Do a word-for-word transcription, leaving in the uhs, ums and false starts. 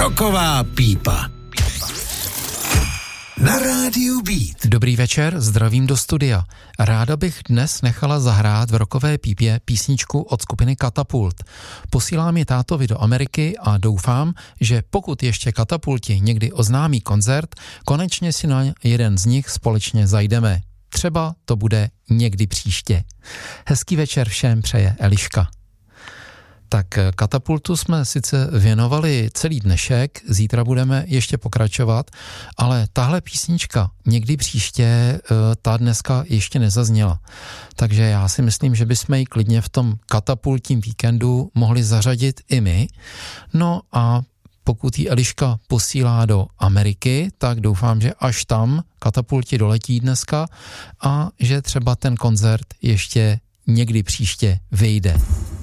Rocková pípa. Na rádiu Beat. Dobrý večer, zdravím do studia. Ráda bych dnes nechala zahrát v rockové pípě písničku od skupiny Katapult. Posílám ji tátovi do Ameriky a doufám, že pokud ještě Katapulti někdy oznámí koncert, konečně si na jeden z nich společně zajdeme. Třeba to bude někdy příště. Hezký večer všem přeje Eliška. Tak Katapultu jsme sice věnovali celý dnešek, zítra budeme ještě pokračovat, ale tahle písnička někdy příště, ta dneska ještě nezazněla. Takže já si myslím, že bychom ji klidně v tom katapultním víkendu mohli zařadit i my. No a pokud ji Eliška posílá do Ameriky, tak doufám, že až tam Katapulti doletí dneska a že třeba ten koncert ještě někdy příště vyjde.